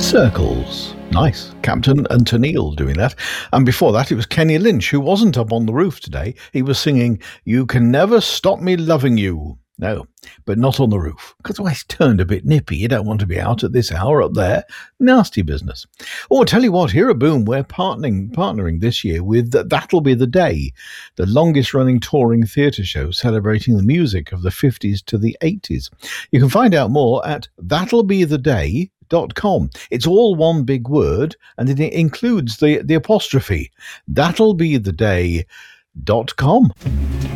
Circles. Nice. Captain and Tennille doing that. And before that, it was Kenny Lynch, who wasn't up on the roof today. He was singing, "You Can Never Stop Me Loving You." No, but not on the roof, because it's turned a bit nippy. You don't want to be out at this hour up there. Nasty business. Oh, I'll tell you what, here at Boom, we're partnering this year with That'll Be the Day, the longest-running touring theatre show celebrating the music of the 50s to the 80s. You can find out more at that'llbetheday.com. It's all one big word, and it includes the apostrophe. That'llbetheday.com.